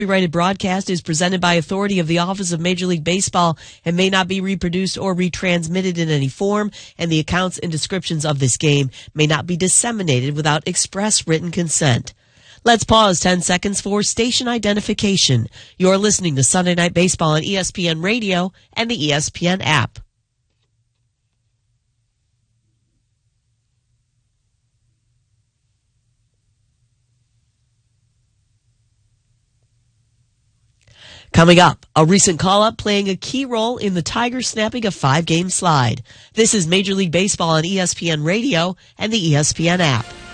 Copyrighted broadcast is presented by authority of the Office of Major League Baseball and may not be reproduced or retransmitted in any form, and the accounts and descriptions of this game may not be disseminated without express written consent. Let's pause 10 seconds for station identification. You're listening to Sunday Night Baseball on ESPN Radio and the ESPN app. Coming up, a recent call-up playing a key role in the Tigers snapping a 5-game slide. This is Major League Baseball on ESPN Radio and the ESPN app.